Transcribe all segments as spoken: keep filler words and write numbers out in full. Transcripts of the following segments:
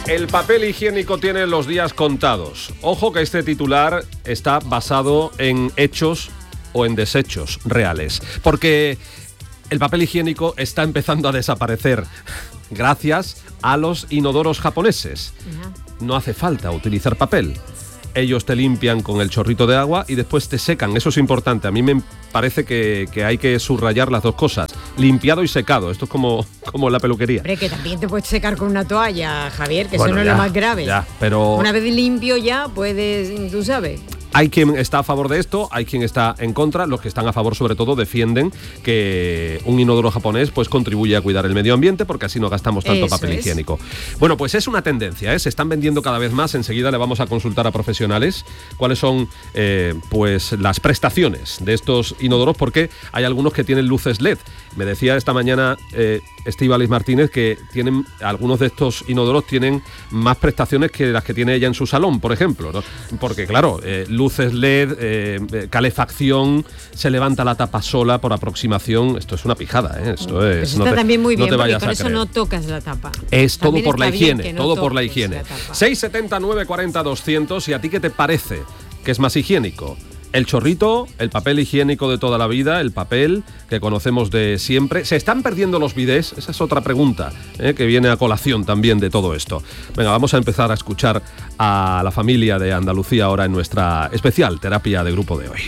El papel higiénico tiene los días contados. Ojo que este titular está basado en hechos o en desechos reales. Porque el papel higiénico está empezando a desaparecer gracias a los inodoros japoneses. No hace falta utilizar papel. Ellos te limpian con el chorrito de agua y después te secan. Eso es importante. A mí me parece que, que hay que subrayar las dos cosas. Limpiado y secado. Esto es como, como la peluquería. Hombre, que también te puedes secar con una toalla, Javier, que bueno, eso no ya, es lo más grave. Ya, pero... Una vez limpio ya puedes, tú sabes... Hay quien está a favor de esto, hay quien está en contra. Los que están a favor, sobre todo, defienden que un inodoro japonés pues contribuye a cuidar el medio ambiente porque así no gastamos tanto Eso papel es. higiénico. Bueno, pues es una tendencia, ¿eh? Se están vendiendo cada vez más. Enseguida le vamos a consultar a profesionales cuáles son eh, pues las prestaciones de estos inodoros, porque hay algunos que tienen luces L E D. Me decía esta mañana eh, Estíbaliz Martínez que tienen algunos de estos inodoros tienen más prestaciones que las que tiene ella en su salón, por ejemplo, ¿no? Porque claro, eh, luces L E D, eh, calefacción, se levanta la tapa sola por aproximación. Esto es una pijada, ¿eh? Esto es, Eso no está te, también muy bien, no te porque por a eso creer. no tocas la tapa. Es también todo por la higiene, no todo por la higiene. La seis setenta nueve cuarenta doscientos. ¿Y a ti qué te parece que es más higiénico? El chorrito, el papel higiénico de toda la vida, el papel que conocemos de siempre. ¿Se están perdiendo los bidés? Esa es otra pregunta, ¿eh? que viene a colación también de todo esto. Venga, vamos a empezar a escuchar a la familia de Andalucía ahora en nuestra especial terapia de grupo de hoy.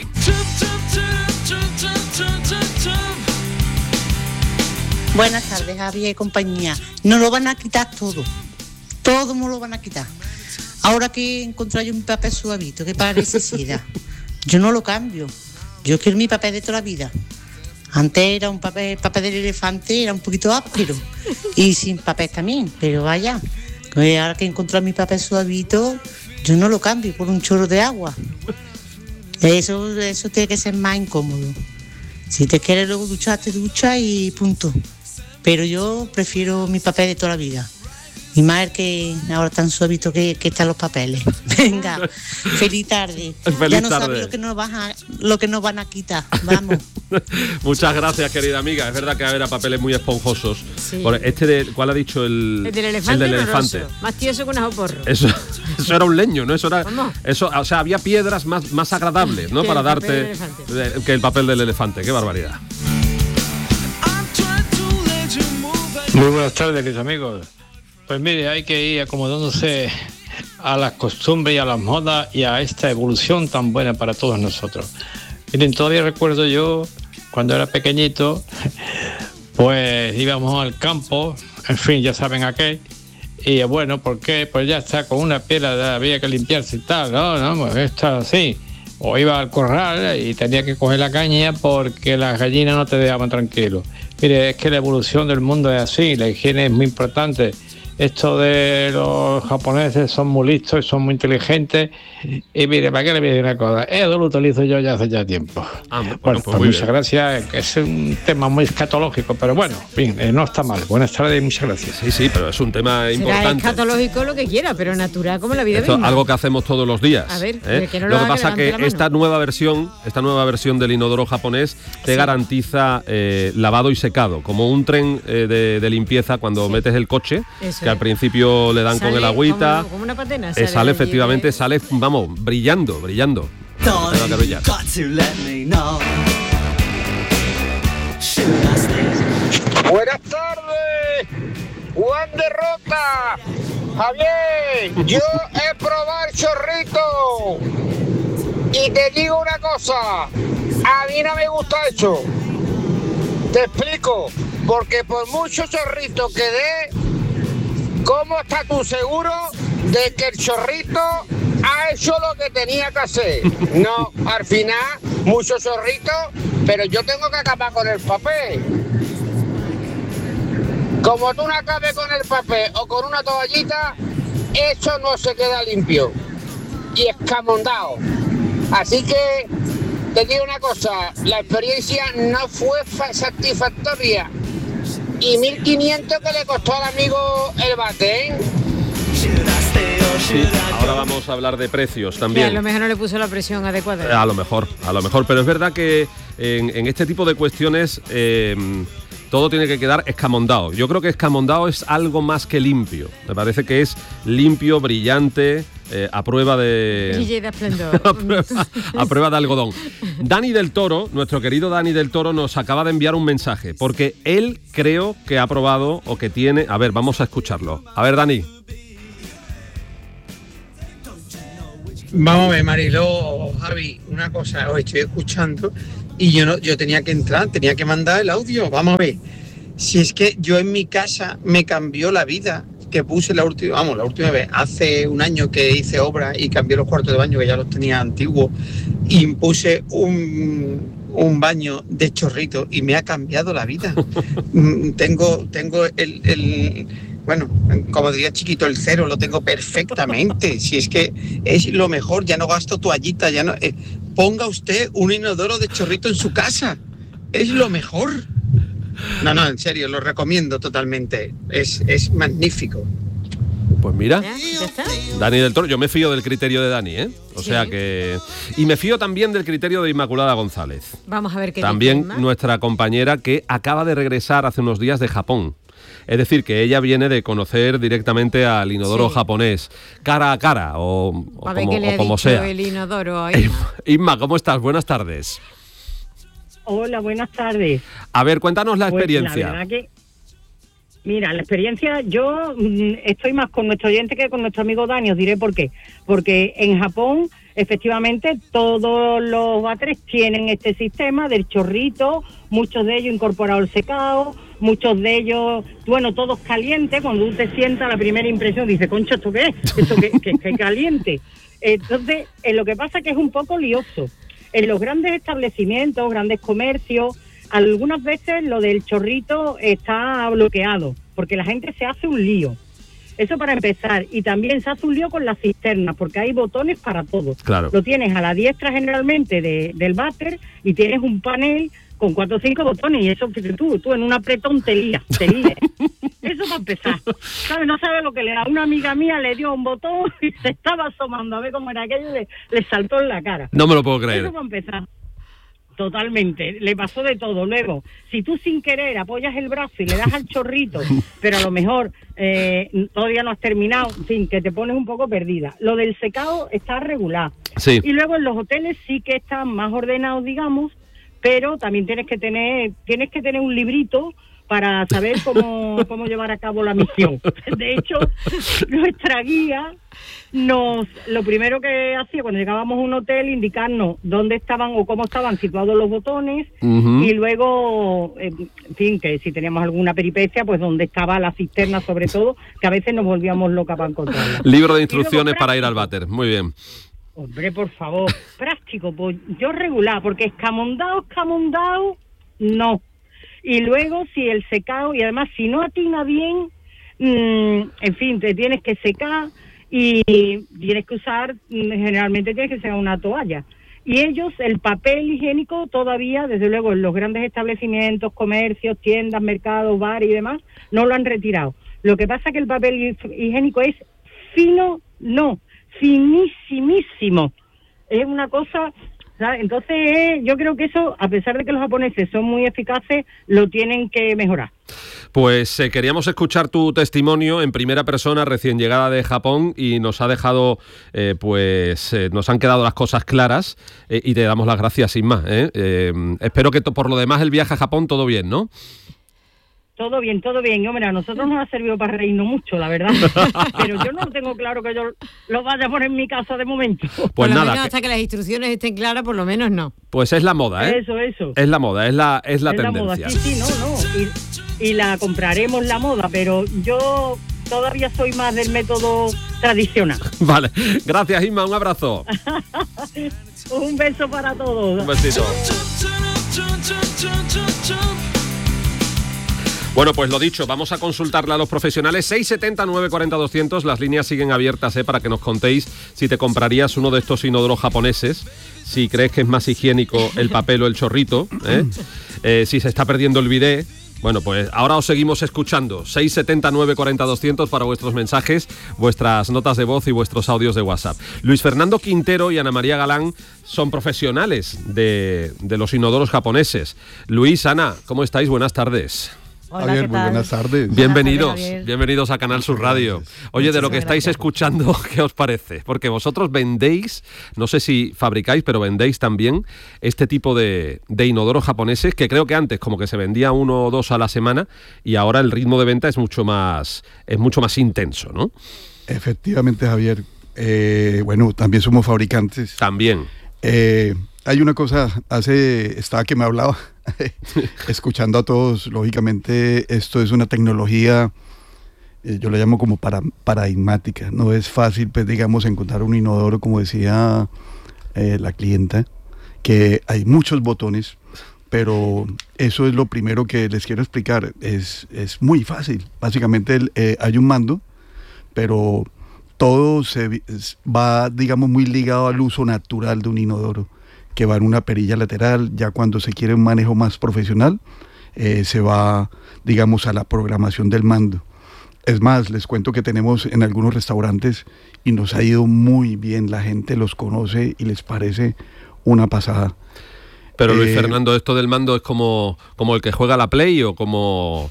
Buenas tardes, Javier y compañía. Nos lo van a quitar todo. Todo me lo van a quitar. Ahora que encontré yo un papel suavito que parece seda, yo no lo cambio. Yo quiero mi papel de toda la vida. Antes era un papel, papel del elefante, era un poquito áspero. Y sin papel también, pero vaya. Ahora que encontré mi papel suavito, yo no lo cambio por un chorro de agua. Eso, eso tiene que ser más incómodo. Si te quieres luego duchar, te ducha y punto. Pero yo prefiero mi papel de toda la vida. Y más el que ahora tan suavito que, que están los papeles. Venga, feliz tarde. Feliz ya no tarde. sabes lo que nos van a, lo que nos van a quitar. Vamos. Muchas gracias, querida amiga. Es verdad que habrá papeles muy esponjosos. Sí. Por este de, ¿cuál ha dicho el? El del elefante. El del elefante. Más tieso que un ajo porro. Eso, eso era un leño, ¿no? Eso era. ¿Cómo? Eso, o sea, había piedras más, más agradables, ¿no? Que Para el darte papel que el papel del elefante. Qué barbaridad. Muy buenas tardes, mis amigos. Pues mire, hay que ir acomodándose a las costumbres y a las modas y a esta evolución tan buena para todos nosotros. Miren, todavía recuerdo yo, cuando era pequeñito, pues íbamos al campo, en fin, ya saben a qué, y bueno, ¿por qué? Pues ya está, con una piedra había que limpiarse y tal, no, no, pues esto así. O iba al corral y tenía que coger la caña porque las gallinas no te dejaban tranquilo. Mire, es que la evolución del mundo es así, la higiene es muy importante. Esto de los japoneses son muy listos y son muy inteligentes. Y mire, ¿para qué le voy a decir una cosa? Eso lo utilizo yo ya hace ya tiempo. Ah, bueno, bueno, pues pues muy muchas bien. gracias. Es un tema muy escatológico, pero bueno, en fin, eh, no está mal. Buenas tardes y muchas gracias. Sí, sí, pero es un tema Será importante. escatológico lo que quiera, pero natural como la vida Esto es misma. algo que hacemos todos los días. A ver, ¿eh? el que no lo lo que haga, pasa levante que la mano. esta nueva versión, esta nueva versión del inodoro japonés te Sí. garantiza eh, lavado y secado, como un tren eh, de, de limpieza cuando Sí. metes el coche, Eso que es. al principio le dan Sale con el agüita, como, como una patena. eh, sale allí efectivamente, de- sale, vamos, brillando, brillando. Tengo que brillar. Buenas tardes, Juan de Rota. Javier, yo he probado el chorrito y te digo una cosa, a mí no me gusta eso. Te explico, porque por mucho chorrito que dé, ¿cómo estás tú seguro de que el chorrito ha hecho lo que tenía que hacer? No, al final, mucho chorrito, pero yo tengo que acabar con el papel. Como tú no acabes con el papel o con una toallita, eso no se queda limpio y escamondado. Así que te digo una cosa, la experiencia no fue fa- satisfactoria. Y mil quinientos que le costó al amigo el bate, ¿eh? Sí, ahora vamos a hablar de precios Que también. a lo mejor no le puso la presión adecuada. A lo mejor, a lo mejor, pero es verdad que en, en este tipo de cuestiones eh, todo tiene que quedar escamondado. Yo creo que escamondado es algo más que limpio. Me parece que es limpio, brillante, eh, a prueba de... Brille de esplendor. a, prueba, a prueba de algodón. Dani del Toro, nuestro querido Dani del Toro, nos acaba de enviar un mensaje, porque él creo que ha probado o que tiene... A ver, vamos a escucharlo. A ver, Dani. Vamos a ver, Mariló, Javi, una cosa, os estoy escuchando y yo no, yo tenía que entrar, tenía que mandar el audio. Vamos a ver, si es que yo en mi casa me cambió la vida, que puse la última, vamos, la última vez, hace un año que hice obra y cambié los cuartos de baño, que ya los tenía antiguos, y puse un, un baño de chorrito y me ha cambiado la vida. tengo, tengo el... el Bueno, como diría Chiquito, el cero lo tengo perfectamente. Si es que es lo mejor, ya no gasto toallita, ya no. Eh, ponga usted un inodoro de chorrito en su casa. Es lo mejor. No, no, en serio, lo recomiendo totalmente. Es, es magnífico. Pues mira, ¿Ya? ¿Ya está? Dani del Toro, yo me fío del criterio de Dani, ¿eh? O Sí. sea que... Y me fío también del criterio de Inmaculada González. Vamos a ver qué También dice Inma. nuestra compañera que acaba de regresar hace unos días de Japón. Es decir, que ella viene de conocer directamente al inodoro Sí. japonés, cara a cara, o, o A ver como, qué le o ha como dicho sea. el inodoro ahí. Inma, ¿cómo estás? Buenas tardes. Hola, buenas tardes. A ver, cuéntanos la Pues, experiencia. la verdad que, mira, la experiencia, yo mm, estoy más con nuestro oyente que con nuestro amigo Dani, os diré por qué. Porque en Japón, efectivamente, todos los váteres tienen este sistema del chorrito, muchos de ellos incorporados al secado, muchos de ellos, bueno, todos calientes. Cuando tú te sientas, la primera impresión dice, concha, ¿esto qué es? ¿Esto qué, qué, qué caliente? Entonces, eh, lo que pasa es que es un poco lioso. En los grandes establecimientos, grandes comercios, algunas veces lo del chorrito está bloqueado, porque la gente se hace un lío. Eso para empezar. Y también se hace un lío con las cisternas, porque hay botones para todo. Claro. Lo tienes a la diestra generalmente de, del váter y tienes un panel con cuatro o cinco botones, y eso, fíjate tú, tú en un apretón te lías, te lías. Eso para empezar. ¿Sabes? No sabes lo que le da. Una amiga mía le dio un botón y se estaba asomando a ver cómo era aquello, le, le saltó en la cara. No me lo puedo creer. Eso para empezar. Totalmente, le pasó de todo. Luego, si tú sin querer apoyas el brazo y le das al chorrito, pero a lo mejor eh, todavía no has terminado, en fin, que te pones un poco perdida. Lo del secado está regular. Sí. Y luego en los hoteles sí que están más ordenados, digamos, pero también tienes que tener, tienes que tener un librito para saber cómo, cómo llevar a cabo la misión. De hecho, nuestra guía nos, lo primero que hacía cuando llegábamos a un hotel, indicarnos dónde estaban o cómo estaban situados los botones, Uh-huh. y luego, eh, en fin, que si teníamos alguna peripecia, pues dónde estaba la cisterna, sobre todo, que a veces nos volvíamos locas para encontrarla. Libro de Y luego instrucciones para ir al práctico. váter. Muy bien. Hombre, por favor, práctico, pues yo regular, porque escamondado, escamondado, no. Y luego si el secado, y además si no atina bien, mmm, en fin, te tienes que secar y tienes que usar, generalmente tienes que usar una toalla. Y ellos, el papel higiénico todavía, desde luego en los grandes establecimientos, comercios, tiendas, mercados, bares y demás, no lo han retirado. Lo que pasa es que el papel higiénico es fino, no, finísimísimo. Es una cosa, ¿sabes? Entonces eh, yo creo que eso, a pesar de que los japoneses son muy eficaces, lo tienen que mejorar. Pues eh, queríamos escuchar tu testimonio en primera persona, recién llegada de Japón, y nos ha dejado, eh, pues, eh, nos han quedado las cosas claras, eh, y te damos las gracias sin más. ¿eh? Eh, espero que to- por lo demás el viaje a Japón todo bien, ¿no? Todo bien, todo bien. Y, hombre, a nosotros nos ha servido para reírnos mucho, la verdad. Pero yo no tengo claro que yo lo vaya a poner en mi casa de momento. Por Pues lo nada, menos que- hasta que las instrucciones estén claras, por lo menos no. pues es la moda, ¿eh? Eso, eso. Es la moda, es la, es la Es la moda, tendencia. sí, sí, no, no. Y, y la compraremos la moda, pero yo todavía soy más del método tradicional. Vale, gracias Inma, un abrazo. Un beso para todos. Un besito. Bueno, pues lo dicho, vamos a consultarle a los profesionales. seis setenta, nueve cuarenta, doscientos, las líneas siguen abiertas, ¿eh? Para que nos contéis si te comprarías uno de estos inodoros japoneses, si crees que es más higiénico el papel o el chorrito, ¿eh? Eh, si se está perdiendo el bidé. Bueno, pues ahora os seguimos escuchando. seis setenta, nueve cuarenta, doscientos para vuestros mensajes, vuestras notas de voz y vuestros audios de WhatsApp. Luis Fernando Quintero y Ana María Galán son profesionales de, de los inodoros japoneses. Luis, Ana, ¿cómo estáis? Buenas tardes. Hola, Javier, ¿qué muy tal? buenas tardes. Bienvenidos, tardes, Javier. bienvenidos a Canal Sur Radio. Oye, de lo que Muchísimas estáis gracias. escuchando, ¿qué os parece? Porque vosotros vendéis, no sé si fabricáis, pero vendéis también este tipo de, de inodoros japoneses, que creo que antes como que se vendía uno o dos a la semana y ahora el ritmo de venta es mucho más, es mucho más intenso, ¿no? Efectivamente, Javier. Eh, bueno, también somos fabricantes. También. Eh, hay una cosa, hace, estaba que me hablaba, escuchando a todos, lógicamente esto es una tecnología, eh, yo la llamo como para, paradigmática, no es fácil, pues digamos, encontrar un inodoro, como decía eh, la clienta, que hay muchos botones, pero eso es lo primero que les quiero explicar, es, es muy fácil, básicamente el, eh, hay un mando, pero todo se va, digamos, muy ligado al uso natural de un inodoro, que va en una perilla lateral. Ya cuando se quiere un manejo más profesional, eh, se va, digamos, a la programación del mando. Es más, les cuento que tenemos en algunos restaurantes y nos ha ido muy bien, la gente los conoce y les parece una pasada. Pero Luis Eh, Fernando, ¿esto del mando es como, como el que juega la Play o como...?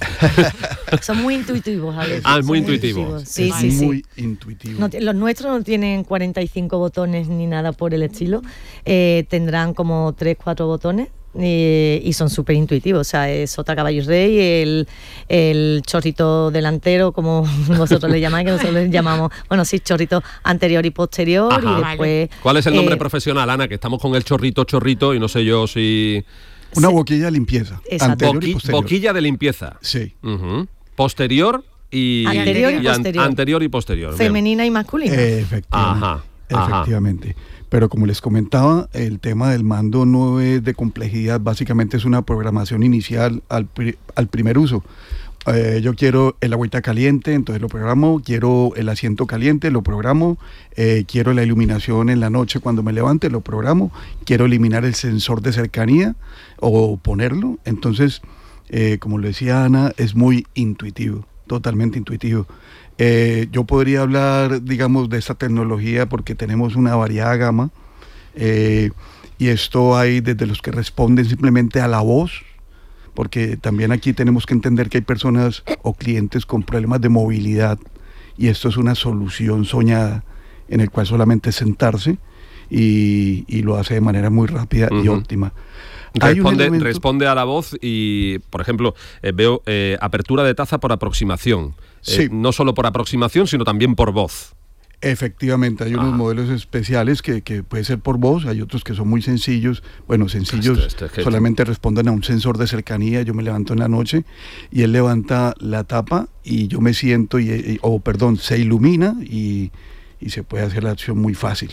Son muy intuitivos, Javier. Ah, es muy Son intuitivo. Sí, es sí, sí. muy intuitivo. No, los nuestros no tienen cuarenta y cinco botones ni nada por el estilo. Eh, tendrán como tres, cuatro botones. Eh, y son súper intuitivos, o sea, es Sota, Caballo y Rey, el, el chorrito delantero, como vosotros le llamáis, que nosotros le llamamos, bueno, sí, chorrito anterior y posterior. Ajá. Y después... ¿Cuál es el nombre eh, profesional, Ana? Que estamos con el chorrito, chorrito, y no sé yo si... Una sí. boquilla de limpieza, Exacto. anterior y Boqui- posterior. boquilla de limpieza. Sí. Ujú. Posterior y... Anterior y an- posterior. anterior y posterior. Bien. femenina y masculina. Eh, efectivamente. Ajá, ajá. Efectivamente. Pero como les comentaba, el tema del mando no es de complejidad, básicamente es una programación inicial al, pri- al primer uso. Eh, yo quiero el agüita caliente, entonces lo programo, quiero el asiento caliente, lo programo, eh, quiero la iluminación en la noche cuando me levante, lo programo, quiero eliminar el sensor de cercanía o ponerlo, entonces, eh, como lo decía Ana, es muy intuitivo, totalmente intuitivo. Eh, yo podría hablar, digamos, de esta tecnología porque tenemos una variada gama eh, y esto hay desde los que responden simplemente a la voz, porque también aquí tenemos que entender que hay personas o clientes con problemas de movilidad y esto es una solución soñada en el cual solamente sentarse y, y lo hace de manera muy rápida y Ujú. óptima. Hay un Responde, elemento- responde a la voz y, por ejemplo, eh, veo eh, apertura de taza por aproximación. Eh, Sí. no solo por aproximación, sino también por voz. Efectivamente, hay unos Ah. modelos especiales que, que puede ser por voz, hay otros que son muy sencillos, bueno, sencillos, Esto- esto es que- solamente responden a un sensor de cercanía, yo me levanto en la noche y él levanta la tapa y yo me siento, y, y- o perdón, se ilumina y, y se puede hacer la acción muy fácil.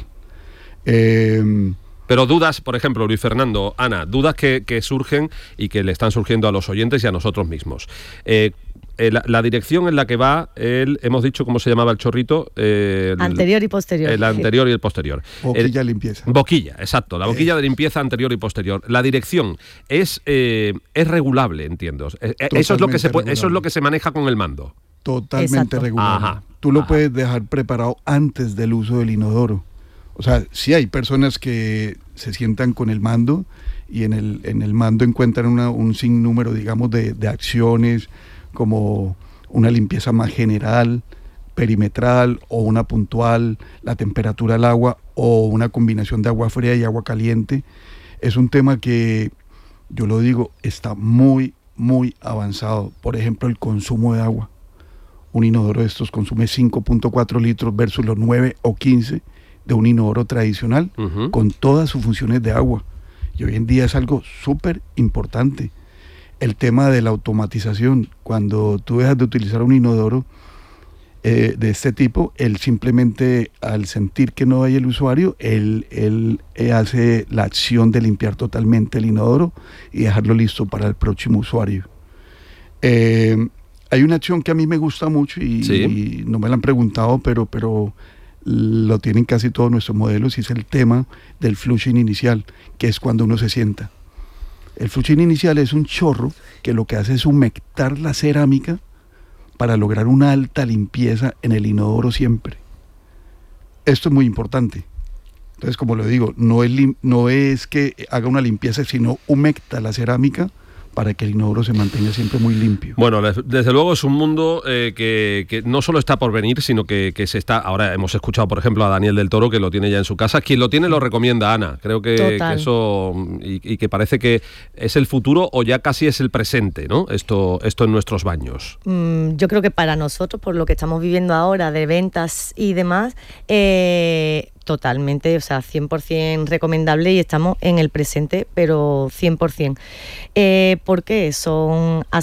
Eh, Pero dudas, por ejemplo, Luis Fernando, Ana, dudas que, que surgen y que le están surgiendo a los oyentes y a nosotros mismos. Eh, eh, la, la dirección en la que va, el, hemos dicho cómo se llamaba el chorrito. Eh, el- Anterior y posterior. El anterior y el posterior. boquilla El- limpieza. Boquilla, exacto. La boquilla de limpieza anterior y posterior. La dirección es, eh, es regulable, entiendo. Eh, eh, eso es lo que se puede, eso es lo que se maneja con el mando. Totalmente Exacto. regular. Ajá, Tú lo ajá. puedes dejar preparado antes del uso del inodoro. O sea, sí hay personas que se sientan con el mando y en el, en el mando encuentran una, un sinnúmero, digamos, de, de acciones como una limpieza más general, perimetral o una puntual, la temperatura del agua o una combinación de agua fría y agua caliente. Es un tema que, yo lo digo, está muy, muy avanzado. Por ejemplo, el consumo de agua. Un inodoro de estos consume cinco punto cuatro litros versus los nueve o quince de un inodoro tradicional, Ujú. con todas sus funciones de agua. Y hoy en día es algo súper importante. El tema de la automatización, cuando tú dejas de utilizar un inodoro eh, de este tipo, él simplemente, al sentir que no hay el usuario, él, él eh, hace la acción de limpiar totalmente el inodoro y dejarlo listo para el próximo usuario. Eh, hay una acción que a mí me gusta mucho y, Sí. y no me la han preguntado, pero, pero lo tienen casi todos nuestros modelos, y es el tema del flushing inicial, que es cuando uno se sienta. El flushing inicial es un chorro que lo que hace es humectar la cerámica para lograr una alta limpieza en el inodoro siempre. Esto es muy importante. Entonces, como lo digo, no es, lim- no es que haga una limpieza, sino humecta la cerámica para que el inodoro se mantenga siempre muy limpio. Bueno, desde luego es un mundo eh, que, que no solo está por venir, sino que, que se está... Ahora hemos escuchado, por ejemplo, a Daniel del Toro, que lo tiene ya en su casa. Quien lo tiene lo recomienda, Ana. Creo que, que eso... Y, y que parece que es el futuro o ya casi es el presente, ¿no? Esto, esto en nuestros baños. Mm, yo creo que para nosotros, por lo que estamos viviendo ahora de ventas y demás, eh, totalmente, o sea, cien por ciento recomendable y estamos en el presente, pero cien por ciento. Eh, ¿Por qué? Son